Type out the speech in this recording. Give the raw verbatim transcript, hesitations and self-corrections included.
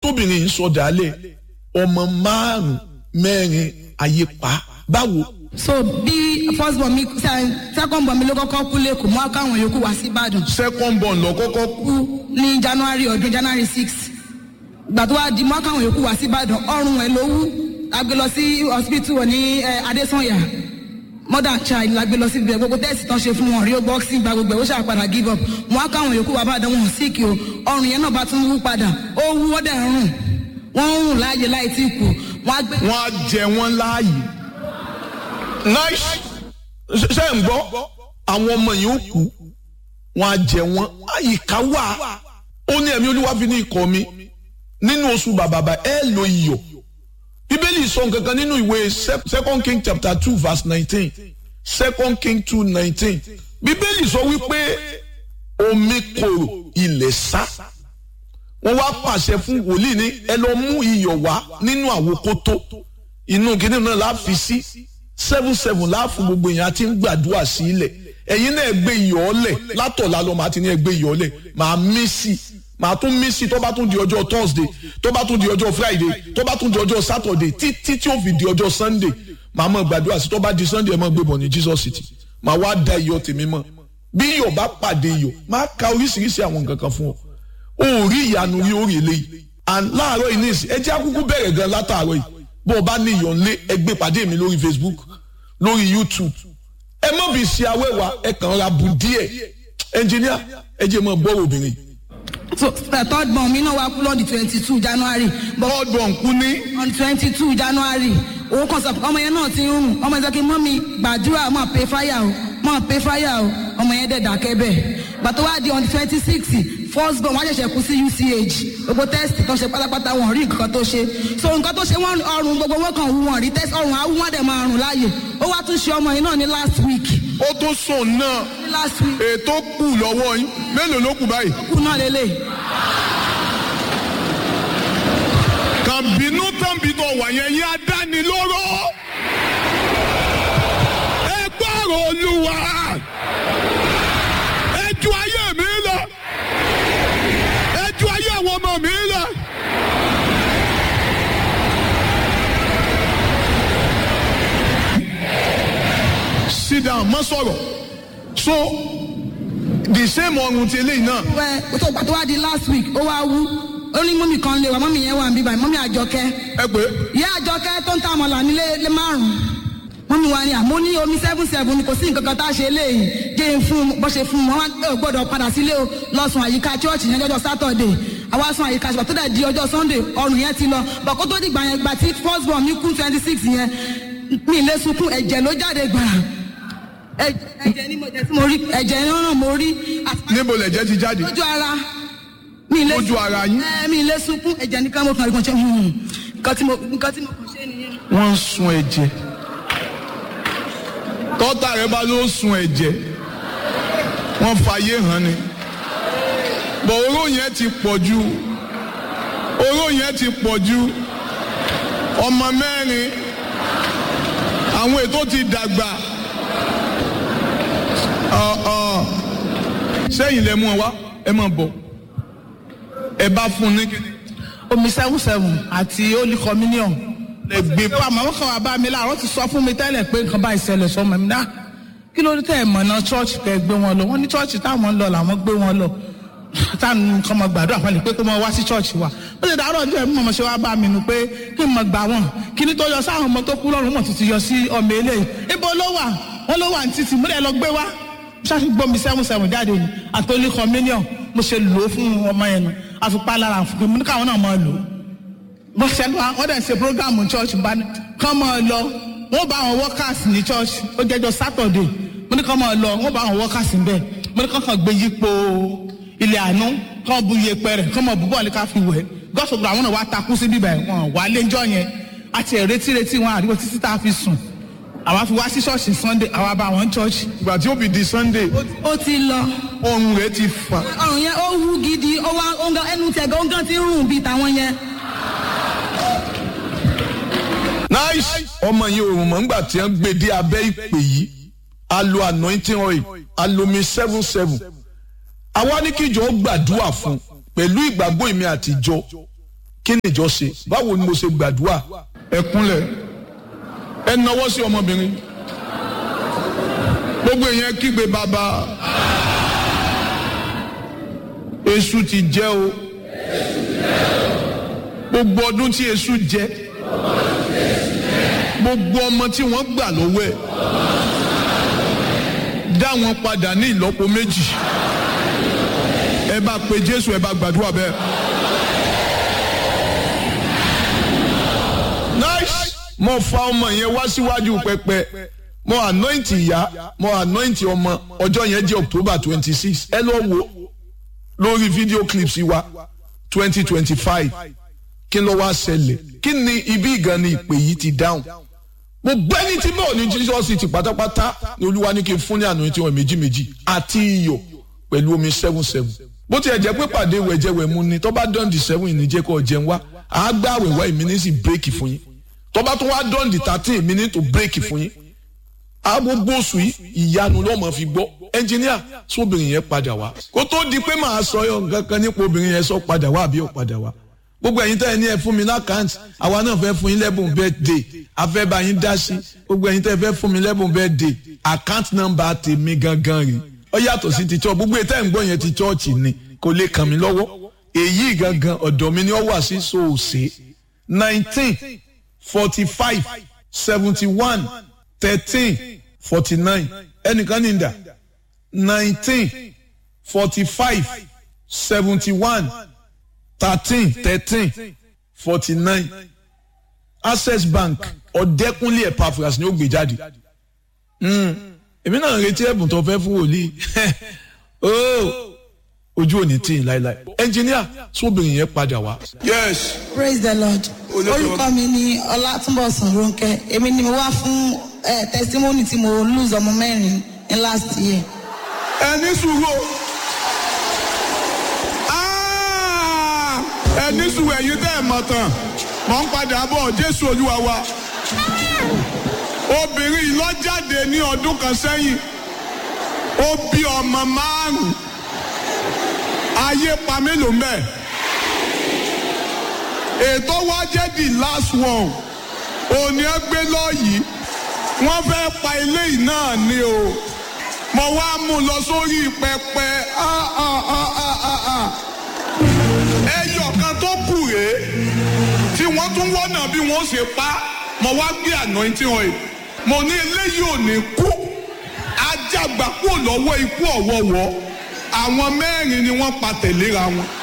tóbìnrin yìí sọ dálẹ̀ ọmọ márùn mẹ́rin ayé pa báwo. so bí first born mi second born mi ló kọ́kọ́ kú lẹ́kọ̀ọ́ mọ́ káwọn yòókù wá sí Ìbàdàn. second born lọ kọ́kọ́ kú ní January ọdún January six gbà tó wá di mọ́ káwọn yòókù wá sí Ìbàdàn ọrùn ẹ̀ ló wú a gbé lọ sí hospital ní Adésànyà mother child la gbé lọ sí ibẹ̀ gbogbo test tán ṣe fún wọn rí boxing gba gbogbo ẹ̀ ó ṣàpadà give up mọ́ káwọn yòókù wá bá dán wọn sick o ọrùn yẹn náà bá tún wú padà ó wú ó dẹ̀ ń rùn wọ́n ń rùn láàyè láì tí kù wọ́n á gbé. wọ́n á jẹ wọ́n láàyè nice ṣe ń gbọ́ àwọn ọmọ yìí ó kú wọ́n á jẹ wọ́n àyíká wà ó ní ẹ̀mí Olúwa fi ní ikọ̀ mi nínú oṣù bàbàbà ẹ lo iyọ̀ bíbélì sọ nǹkan kan nínú ìwé second king chapter two verse nineteen second king two nineteen bíbélì sọ wípé omi korò ilẹ̀ sá wọ́n wá pàṣẹ fún wòlíì ní ẹ lọ mú iyọ̀ wá nínú àwòkótó inú kìnìún náà la fi sí seven seven láàfin gbogbo èèyàn àti ń gbàdúrà sí ilẹ̀ ẹ̀yin náà gbé iyọ̀ ọ̀lẹ̀ látọ̀lá lọ màá ti ní ẹ gbé iyọ̀ ọ̀lẹ̀ màá mí sí màá tún mí sí tó bá tún di ọjọ́ Thursday tó bá tún di ọjọ́ Friday tó bá tún di ọjọ́ Saturday títí tí ó fi di ọjọ́ Sunday màá mọ̀ gbàdúrà sí tó bá di Sunday ẹ̀ mọ̀ gbé bọ̀ ní Jesus City màá wá da iyọ̀ tèmi mọ̀ bí iyọ̀ bá pàdé iyọ̀ máa ka oríṣiríṣi àwọn nǹkan kan fún ọ ó rí ìyanu rí orí eléyìí and láàárọ̀ yìí ní ìsìn ẹ jẹ́ àkúkú bẹ̀rẹ̀ gan látàárọ̀ yìí bó o bá ní iyọ̀ ńlé ẹ gbé pàdé mi lórí Facebook lórí YouTube ẹ mọ̀ bí ṣe awẹ́wà ẹ kàn ra bù díẹ̀ ẹnjìníà ẹ jẹ́ mọ̀ bọ́ọ̀rọ̀ obìnrin. so third born mi náà wá kú lọ́ọ̀dì twenty two January. third born kú ní. on twenty two January owó kan sọ ọmọ yẹn náà ti ń rùn ọmọ yẹn sọ kí mọ́mí gbàdúrà máa pay fire o máa pay fire o ọmọ yẹn dẹ̀ dákẹ́ bẹ́ẹ̀ gbàtọ́ wá di on twenty six first born wọ́n ṣẹ̀ṣẹ̀ kú sí U C H gbogbo test tó ṣe pátápátá wọn rí nǹkan tó ṣe so nǹkan tó ṣe wọ́n ọrùn gbogbo wọn kàn wú wọn rí test ọrùn àwọn wọn dẹ̀ máa rùn láàyè ó wá tún ṣe ọmọ yìí náà ní last week. ó tún sùn náà ní last week. ètò kù lọ́wọ́ yín mélòó ló kù báyìí. ó kù náà lélẹ̀. kàbínú tàbí tó wà yẹn yín adánilóró ẹ gbọ́rọ̀ Olúwa ẹ ju ayé mi lọ ẹ ju ayé àwọn ọmọ mi lọ. sit down má sọ̀rọ̀ so the same ọrùn ti eléyìí náà. wẹ́ẹ́ o tó gbàtọ́ wá di last week ó wá wú ó ní mọ́mì kan lè wá mọ́mì yẹn wà ń bí báyìí mọ́mì Àjọkẹ́. ẹ pé. ìyá Àjọkẹ́ tó ń ta àmàlà nílé lé márùn-ún mọ́mì wa ni àmọ́ ní omi seven seven ni kò sí nǹkan kan tá a ṣe léyìí jẹ́ ń fún bó ṣe fún wọn ò gbọ́dọ̀ padà sílé o lọ́sùn àyíká chọ́ọ̀chì yẹn lọ́jọ́ Saturday àwa sùn àyíká ṣùgbọ́n tó dẹ̀ di ọjọ́ Sunday ọrùn yẹn ti lọ bọ̀ kó tó dìgbà yẹn gbà tí first born mi kú twenty six yẹn mi ì lè sunkún ẹ̀jẹ̀ ló jáde gbàrà ẹ̀jẹ̀ ni mo jẹ́ tí mo rí ẹ̀jẹ̀ náà mo rí. níbo lẹ̀jẹ̀ ti jáde. lójú ara mi lè lójú ara yín. ẹ mi lè sunkún ẹ̀jẹ̀ nìkan mo kàn rí kan ṣe nǹkan tí mo nǹkan tí mo kàn ṣe nìyẹn. wọ́n ń sun ẹ̀jẹ̀ tọ́tà rẹ bá ló sun ẹ̀jẹ̀ wọ́n fàyè hàn ni bọ̀ oró yẹn ti pọ̀ jù oró yẹn ti pọ̀ jù ọmọ mẹ́rin àwọn ètò ti dàgbà sẹ́yìn lẹ mú ọ wá ẹ máa bọ̀ ẹ bá fún un ní kíni. omi seven seven àti holy communion. lè gbé bá àmọ́ kan wà bá mi láàárọ̀ ti sọ fún mi tẹ́lẹ̀ pé nǹkan bá ìṣẹ̀lẹ̀ sọmọ mi náà kí ló dé tẹ́ ẹ̀ mọ̀ náà church kẹ́ gbé wọn lọ wọ́n ní church táwọn ń lọ làwọn gbé wọn lọ táwọn nǹkan mọ̀ gbàdúrà fún mi pé kó mọ wá sí church wa ó sì dàárọ̀ ọjọ́ ẹ̀mú mọ̀ ṣe wá bá mi nù pé kí n mọ̀ gbà wọ́n kí ni tó yọ sáwọn ọmọ tó kú lọ́rùn mọ̀ tuntun yọ sí ọmọ eléyìí ibo ló wà wọ́n ló wà ní títì múlẹ̀ lọ gbé wá ṣáàṣì gbọ́ mi seven seven jáde ni àti holy communion mo ṣe lò ó fún ọmọ yẹn nu àfipá lára fún mi káwọn náà máa lò ó bó ṣe lọ wọ́n dẹ̀ ṣe program church bá ní kán máa lọ wọ́n bá àwọn workers ní church ó jẹ́jọ́ Saturday mo ní kán máa lọ wọ́n bá àwọn workers ń bẹ̀ mo ní kán kàn gbé yípo ilé àánú kán bu iye pẹrẹ kán máa bu bọ́ọ̀lù ká fi wẹ̀ gọ́sọ̀gbọ̀ àwọn náà wá takú sí bíbẹ̀ wọn wà lẹ́jọ́ yẹn àti ẹ̀rẹ́tí retí wọn àríwọ̀ títí tá a fi sùn àwa fi wá sí ṣọ́ọ̀ṣì Sunday àwa bá wọn church. ìgbà tí ó fi di Sunday. ó ti lọ. ọrùn rẹ̀ ti fà. ọrùn yẹn ó wú gidi ó wá ẹnu tẹ̀gẹ́ ó gán ti rùn bíi tàwọn yẹn. nice. ọmọ yìí òrùn mọ̀ nígbà tí wọ́n gbé dé abẹ́ ìpè yìí a lo anointing oil a lo mi seven seven àwa ní kíjọ gbàdúrà fún pẹ̀lú ìgbàgbọ́ èmi àtijọ́ kí ni ìjọ ṣe báwo ni mo ṣe gbàdúrà ẹ kúnlẹ̀ ẹ nawọ́ sí ọmọbìnrin gbogbo èèyàn kígbe bàbá èṣù ti jẹ o gbogbo ọdún tí èṣù jẹ gbogbo ọmọ tí wọ́n gbà lọ́wọ́ ẹ̀ dá wọn padà ní ìlọ́po méjì ẹ bá pe Jésù ẹ bá gbàdúrà bẹ́ẹ̀. nice mo fa ọmọ yẹn wá síwájú pẹpẹ mo anoint ìyá mo anoint ọmọ ọjọ́ yẹn jẹ́ October twenty six ẹ lọ wo lórí video clips wa twenty twenty five kí ló wá ṣẹlẹ̀ kí ni ibi ìgan ni ìpè yìí ti dáhùn mo gbẹ́ni tí bọ́ọ̀ ní Jesus ti pátápátá ní Olúwa ní kí n fún ní anoint wọn méjì méjì àti iyọ̀ pẹ̀lú omi seven seven bó ti ẹ̀ jẹ́ pé pàdé wẹ̀jẹ̀wẹ̀ mu ni tó bá dán di seven ìníjẹ́ kọ́ jẹun wá àágbá àwẹ̀wá ìmínísì bírèkì fún yín tó bá tún wá dán di thirteen ìmíní tó bírèkì fún yín agbógbó oṣù yìí ìyanu ló mọ̀ fi gbọ́ ẹnjìníà sóbìnrin yẹn padà wá kó tó di pé màá sọ yọ nǹkan kan nípa obìnrin yẹn sọ padà wá àbí ò padà wá gbogbo ẹ̀yin tẹ́ ẹ ní ẹ fún mi lákàntì àwa náà fẹ́ fún yín lẹ́bùn birthday afẹ́ bá yín dá sí gbogbo ẹ̀yin tẹ́ ẹ fẹ́ fún mi lẹ́bùn birthday account number tèmi gangan rè ó yàtọ̀ sí ti church gbogbo ètò ẹ̀ ń gbọ́ yẹn ti church ni kò lè kàn mí lọ́wọ́ èyí gangan ọ̀dọ̀ mi ni ó wà sí sòòsè nineteen forty five seventy one thirteen forty nine ẹnìkan ní ìdá nineteen forty five seventy one thirteen thirteen forty nine Access Bank Ọ̀dẹ́kúnlé Epaphras ni ó gbé jáde èmi náà retí ẹ̀bùn tó fẹ́ fún wòlíì ojú òní tí ì láéláé ẹnjìníà sóbìnrin yẹn padà wá. yes. praise the Lord orúkọ mi ni Ọlátúnbọ̀sún Rónkẹ́ èmi ni mo wá fún testimony tí mo lose ọmọ mẹ́rin ní last year. ẹni sùúrù ẹni sùúrù ẹ̀yin tẹ́ ẹ̀ mọ̀ tán mọ̀ ń padà bọ̀ Jésù Olúwa wa obìnrin yìí ló jáde ní ọdún kan sẹ́yìn ó bí ọmọ márùn-ún ayé pa mélòó mbẹ ètò wa jẹ́ the last one òní ẹ gbé lọ́yìí wọ́n fẹ́ pa ilé yìí náà ni o mo wá mú lọ sórí pẹpẹ ẹyọ kan tó kù rèé tí wọ́n tún wọ́nà bí wọ́n ṣe pa mo wá gbé anointing oil mo ní eléyìí ò ní kú ajá gbà kúrò lọ́wọ́ ikú ọ̀wọ́wọ́ àwọn mẹ́rin ni wọ́n pa tẹ̀léra wọn